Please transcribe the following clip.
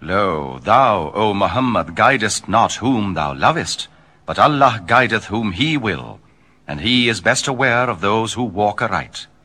Lo, thou, O Muhammad, guidest not whom thou lovest, but Allah guideth whom He will, and He is best aware of those who walk aright.